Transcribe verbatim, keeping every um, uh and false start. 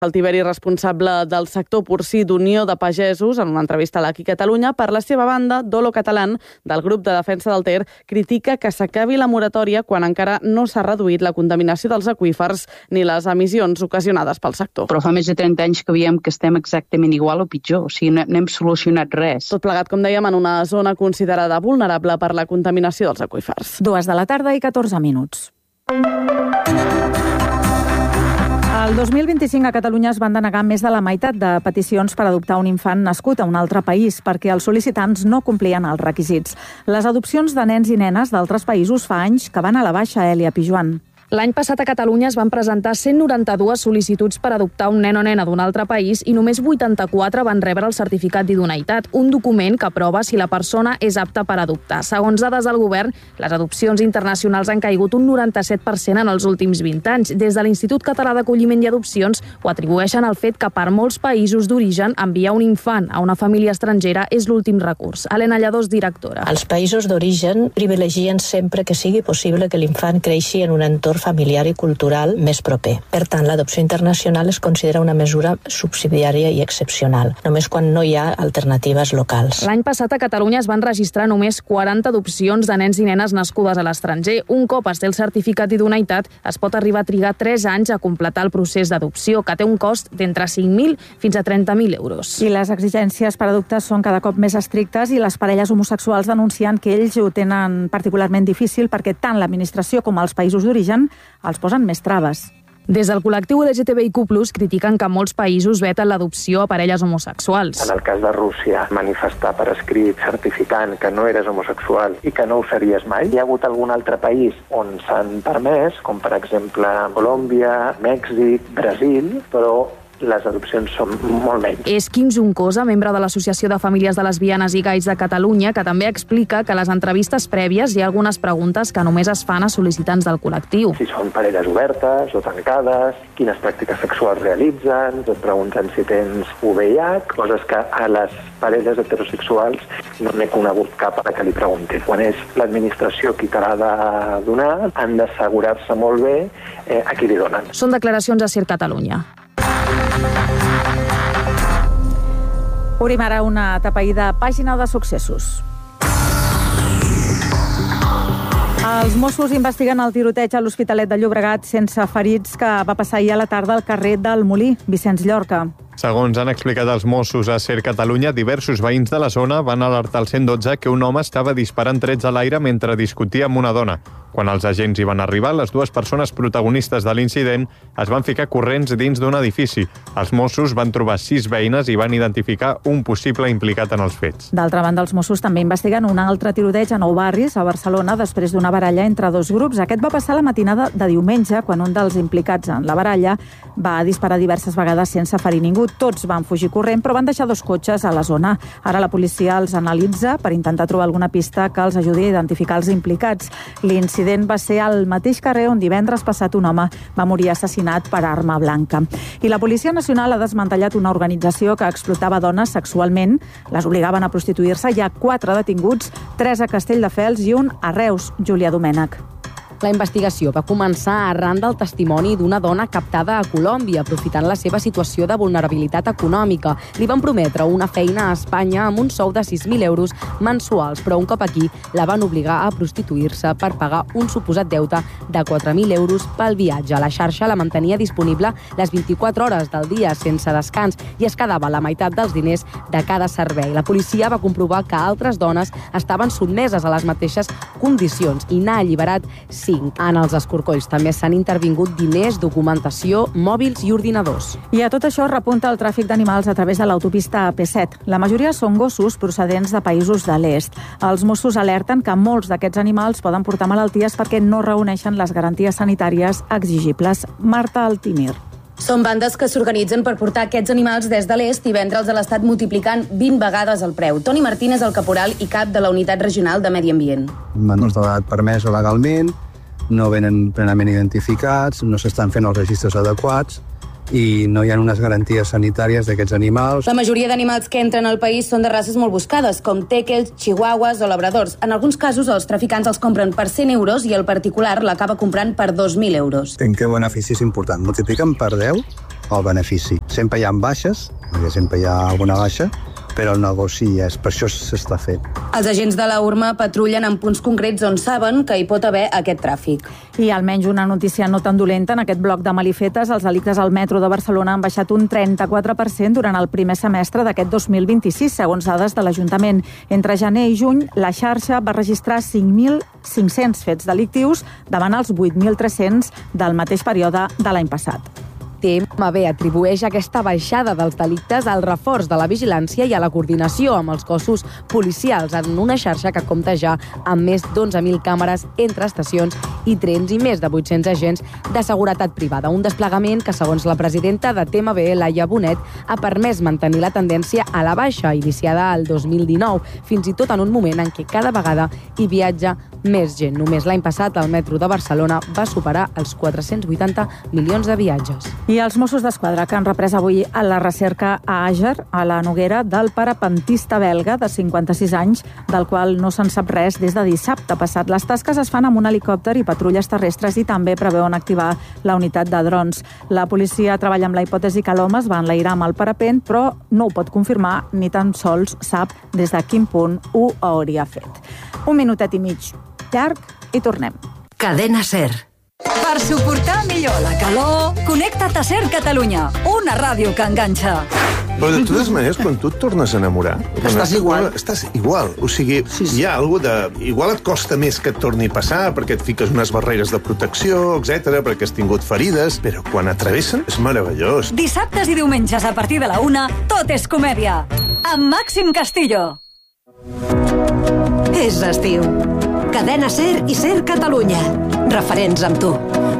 El Tiberi, responsable del sector porcí d'Unió de Pagesos, en una entrevista a l'Aqui Catalunya, per la seva banda, Dolo Catalán, del grup de defensa del Ter, critica que s'acabi la moratòria quan encara no s'ha reduït la contaminació dels aqüífers ni les emissions ocasionades pel sector. Però fa més de trenta anys que veiem que estem exactament igual o pitjor, o sigui, no, no hem solucionat res. Tot plegat, com dèiem, en una zona considerada vulnerable per la contaminació dels aqüífers. Dues de la tarda i catorze minuts. El dos mil vint-i-cinc a Catalunya es van denegar més de la meitat de peticions per adoptar un infant nascut a un altre país perquè els sol·licitants no complien els requisits. Les adopcions de nens i nenes d'altres països fa anys que van a la baixa, Èlia Pijuan. L'any passat a Catalunya es van presentar cent noranta-dues sol·licituds per adoptar un nen o nena d'un altre país i només vuitanta-quatre van rebre el certificat d'idoneïtat, un document que prova si la persona és apta per adoptar. Segons dades del govern, les adopcions internacionals han caigut un noranta-set per cent en els últims vint anys. Des de l'Institut Català d'Acolliment i Adopcions ho atribueixen al fet que per molts països d'origen enviar un infant a una família estrangera és l'últim recurs. Helena Lladós, directora. Els països d'origen privilegien sempre que sigui possible que l'infant creixi en un entorn familiar i cultural més proper. Per tant, l'adopció internacional es considera una mesura subsidiària i excepcional, només quan no hi ha alternatives locals. L'any passat a Catalunya es van registrar només quaranta adopcions de nens i nenes nascudes a l'estranger. Un cop es té el certificat d'idoneïtat, es pot arribar a trigar tres anys a completar el procés d'adopció, que té un cost d'entre cinc mil fins a trenta mil euros. I les exigències per adoptar són cada cop més estrictes i les parelles homosexuals denuncien que ells ho tenen particularment difícil perquè tant l'administració com els països d'origen els posen més traves. Des del col·lectiu L G T B I Q plus, critiquen que molts països veten l'adopció a parelles homosexuals. En el cas de Rússia, manifestar per escrit certificant que no eres homosexual i que no ho series mai. Hi ha hagut algun altre país on s'han permès, com per exemple Colòmbia, Mèxic, Brasil, però les adopcions són molt menys. És Quim Juncosa, membre de l'Associació de Famílies de Lesbianes i Gais de Catalunya, que també explica que a les entrevistes prèvies hi ha algunes preguntes que només es fan a sol·licitants del col·lectiu. Si són parelles obertes o tancades, quines pràctiques sexuals realitzen, et pregunten si tens U V I H, coses que a les parelles heterosexuals no n'he conegut cap a que li pregunti. Quan és l'administració qui te l'ha de donar, han d'assegurar-se molt bé eh, a qui li donen. Són declaracions a Ser Catalunya. Obrim ara una tapaïda pàgina de successos. Els Mossos investiguen el tiroteig a l'Hospitalet de Llobregat sense ferits que va passar ahir a la tarda al carrer del Molí. Vicenç Llorca. Segons han explicat els Mossos a Ser Catalunya, diversos veïns de la zona van alertar al cent i dotze que un home estava disparant trets a l'aire mentre discutia amb una dona. Quan els agents hi van arribar, les dues persones protagonistes de l'incident es van ficar corrents dins d'un edifici. Els Mossos van trobar sis veïnes i van identificar un possible implicat en els fets. D'altra banda, els Mossos també investiguen un altre tiroteig a Nou Barris, a Barcelona, després d'una baralla entre dos grups. Aquest va passar la matinada de diumenge, quan un dels implicats en la baralla va disparar diverses vegades sense ferir ningú. Tots van fugir corrent, però van deixar dos cotxes a la zona. Ara la policia els analitza per intentar trobar alguna pista que els ajudi a identificar els implicats. L'incident va ser al mateix carrer on divendres passat un home va morir assassinat per arma blanca. I la Policia Nacional ha desmantellat una organització que explotava dones sexualment, les obligaven a prostituir-se. Hi ha quatre detinguts, tres a Castelldefels i un a Reus. Júlia Domènech. La investigació va començar arran del testimoni d'una dona captada a Colòmbia, aprofitant la seva situació de vulnerabilitat econòmica. Li van prometre una feina a Espanya amb un sou de sis mil euros mensuals, però un cop aquí la van obligar a prostituir-se per pagar un suposat deute de quatre mil euros pel viatge. La xarxa la mantenia disponible les vint-i-quatre hores del dia sense descans i es quedava la meitat dels diners de cada servei. La policia va comprovar que altres dones estaven sotmeses a les mateixes condicions i n'ha alliberat cinc. En els escorcolls també s'han intervingut diners, documentació, mòbils i ordinadors. I a tot això repunta el tràfic d'animals a través de l'autopista A P set. La majoria són gossos procedents de països de l'est. Els Mossos alerten que molts d'aquests animals poden portar malalties perquè no reuneixen les garanties sanitàries exigibles. Marta Altimir. Són bandes que s'organitzen per portar aquests animals des de l'est i vendre'ls a l'estat multiplicant vint vegades el preu. Toni Martín és el caporal i cap de la Unitat Regional de Medi Ambient. Menors d'edat permesa legalment, no venen plenament identificats, no s'estan fent els registres adequats i no hi ha unes garanties sanitàries d'aquests animals. La majoria d'animals que entren al país són de races molt buscades, com teckels, chihuahuas o labradors. En alguns casos, els traficants els compren per cent euros i el particular l'acaba comprant per dos mil euros. En què benefici és important? Multipliquen per deu el benefici. Sempre hi ha baixes, perquè sempre hi ha alguna baixa, però el negoci és, per això s'està fent. Els agents de la U R M A patrullen en punts concrets on saben que hi pot haver aquest tràfic. I almenys una notícia no tan dolenta. En aquest bloc de malifetes, els delictes al metro de Barcelona han baixat un trenta-quatre per cent durant el primer semestre d'aquest dos mil vint-i-sis, segons dades de l'Ajuntament. Entre gener i juny, la xarxa va registrar cinc mil cinc-cents fets delictius davant els vuit mil tres-cents del mateix període de l'any passat. T M B atribueix aquesta baixada dels delictes al reforç de la vigilància i a la coordinació amb els cossos policials en una xarxa que compta ja amb més d'onze mil càmeres entre estacions i trens i més de vuit-cents agents de seguretat privada. Un desplegament que, segons la presidenta de T M B, Laia Bonet, ha permès mantenir la tendència a la baixa iniciada al dos mil dinou, fins i tot en un moment en què cada vegada hi viatja més gent. Només l'any passat el metro de Barcelona va superar els quatre-cents vuitanta milions de viatges. I els Mossos d'Esquadra, que han reprès avui a la recerca a Àger, a la Noguera, del parapentista belga de cinquanta-sis anys, del qual no se'n sap res des de dissabte passat. Les tasques es fan amb un helicòpter i patrulles terrestres i també preveuen activar la unitat de drons. La policia treballa amb la hipòtesi que l'home es va enlairar amb el parapent, però no ho pot confirmar ni tan sols sap des de quin punt ho hauria fet. Un minutet i mig llarg i tornem. Cadena SER. Per suportar millor la calor, connecta't a SER Catalunya, una ràdio que enganxa. Però de totes maneres, quan tu et tornes a enamorar... Estàs igual. Estàs igual. O sigui, sí, sí. Hi ha alguna de... Igual et costa més que et torni a passar, perquè et fiques unes barreres de protecció, etcètera, perquè has tingut ferides, però quan atravessen és meravellós. Dissabtes i diumenges a partir de la una, tot és comèdia. Amb Màxim Castillo. És estiu. Cadena SER i SER Catalunya. Referents amb tu.